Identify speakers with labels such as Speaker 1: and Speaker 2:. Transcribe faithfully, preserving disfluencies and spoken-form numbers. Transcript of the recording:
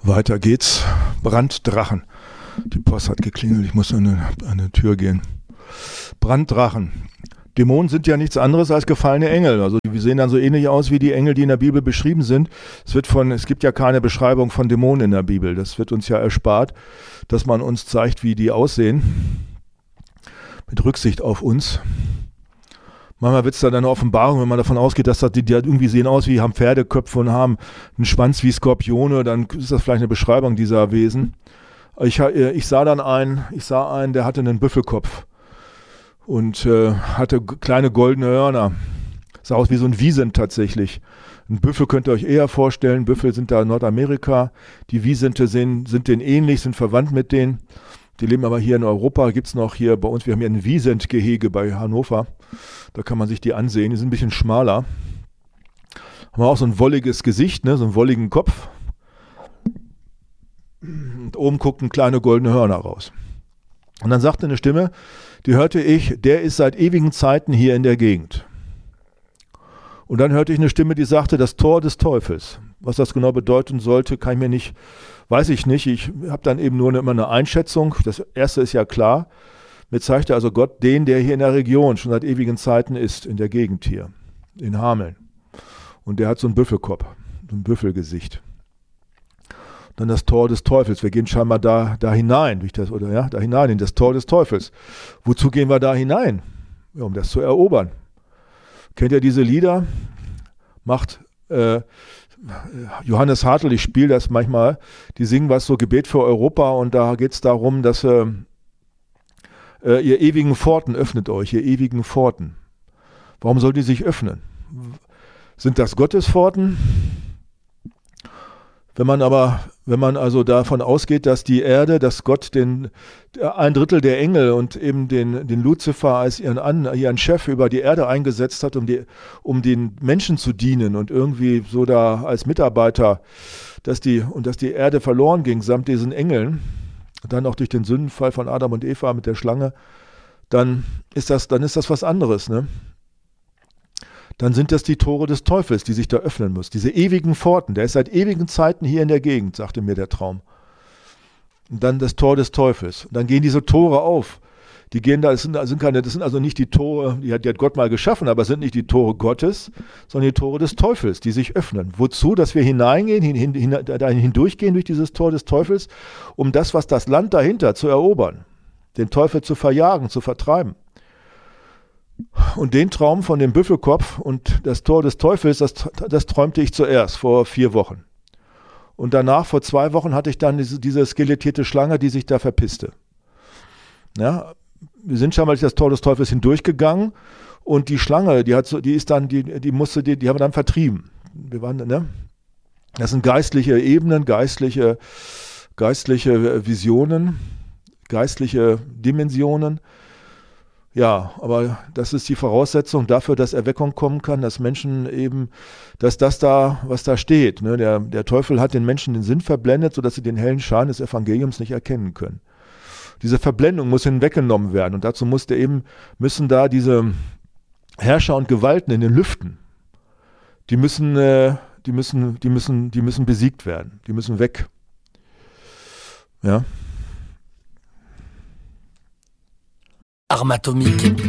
Speaker 1: Weiter geht's. Branddrachen. Die Post hat geklingelt, ich muss an eine, an eine Tür gehen. Branddrachen. Dämonen sind ja nichts anderes als gefallene Engel. Also die sehen dann so ähnlich aus wie die Engel, die in der Bibel beschrieben sind. Es wird von, es gibt ja keine Beschreibung von Dämonen in der Bibel. Das wird uns ja erspart, dass man uns zeigt, wie die aussehen. Mit Rücksicht auf uns. Manchmal wird es dann eine Offenbarung, wenn man davon ausgeht, dass das, die, die irgendwie sehen aus wie, haben Pferdeköpfe und haben einen Schwanz wie Skorpione, dann ist das vielleicht eine Beschreibung dieser Wesen. Ich, ich sah dann einen, ich sah einen, der hatte einen Büffelkopf und äh, hatte kleine goldene Hörner. Sah aus wie so ein Wiesent tatsächlich. Ein Büffel könnt ihr euch eher vorstellen. Büffel sind da in Nordamerika. Die Wiesente sind, sind denen ähnlich, sind verwandt mit denen. Die leben aber hier in Europa. Gibt es noch hier bei uns, wir haben hier ein Wiesent-Gehege bei Hannover. Da kann man sich die ansehen. Die sind ein bisschen schmaler. Haben auch so ein wolliges Gesicht, ne? So einen wolligen Kopf. Und oben guckten kleine goldene Hörner raus. Und dann sagte eine Stimme, die hörte ich, der ist seit ewigen Zeiten hier in der Gegend. Und dann hörte ich eine Stimme, die sagte, das Tor des Teufels. Was das genau bedeuten sollte, kann ich mir nicht, weiß ich nicht. Ich habe dann eben nur immer eine Einschätzung. Das erste ist ja klar. Mir zeigte also Gott den, der hier in der Region schon seit ewigen Zeiten ist, in der Gegend hier, in Hameln. Und der hat so einen Büffelkopf, so ein Büffelgesicht. Dann das Tor des Teufels. Wir gehen scheinbar da, da hinein, durch das, oder ja, da hinein, in das Tor des Teufels. Wozu gehen wir da hinein? Ja, um das zu erobern. Kennt ihr diese Lieder? Macht äh, Johannes Hartl, ich spiele das manchmal, die singen was so Gebet für Europa und da geht es darum, dass äh, äh, ihr ewigen Pforten öffnet euch, ihr ewigen Pforten. Warum soll die sich öffnen? Sind das Gottes Pforten? Wenn man aber, wenn man also davon ausgeht, dass die Erde, dass Gott den, ein Drittel der Engel und eben den, den Luzifer als ihren, An, ihren Chef über die Erde eingesetzt hat, um, die, um den Menschen zu dienen und irgendwie so da als Mitarbeiter, dass die, und dass die Erde verloren ging samt diesen Engeln, dann auch durch den Sündenfall von Adam und Eva mit der Schlange, dann ist das, dann ist das was anderes, ne? Dann sind das die Tore des Teufels, die sich da öffnen müssen. Diese ewigen Pforten, der ist seit ewigen Zeiten hier in der Gegend, sagte mir der Traum. Und dann das Tor des Teufels. Und dann gehen diese Tore auf. Die gehen da, das sind, sind keine, das sind also nicht die Tore, die hat, die hat Gott mal geschaffen, aber es sind nicht die Tore Gottes, sondern die Tore des Teufels, die sich öffnen. Wozu? Dass wir hineingehen, hin, hin, hin, da hindurchgehen durch dieses Tor des Teufels, um das, was das Land dahinter zu erobern, den Teufel zu verjagen, zu vertreiben. Und den Traum von dem Büffelkopf und das Tor des Teufels, das, das träumte ich zuerst vor vier Wochen. Und danach, vor zwei Wochen, hatte ich dann diese, diese skelettierte Schlange, die sich da verpisste. Ja, wir sind schon mal durch das Tor des Teufels hindurchgegangen und die Schlange, die hat so, die ist dann, die, die musste, die, die haben wir dann vertrieben. Wir waren, ne? Das sind geistliche Ebenen, geistliche, geistliche Visionen, geistliche Dimensionen. Ja, aber das ist die Voraussetzung dafür, dass Erweckung kommen kann, dass Menschen eben, dass das da, was da steht, ne, der, der Teufel hat den Menschen den Sinn verblendet, sodass sie den hellen Schein des Evangeliums nicht erkennen können. Diese Verblendung muss hinweggenommen werden und dazu musste eben, müssen da diese Herrscher und Gewalten in den Lüften, die müssen, äh, die müssen, die müssen, die müssen besiegt werden, die müssen weg. Ja.
Speaker 2: Arme atomique.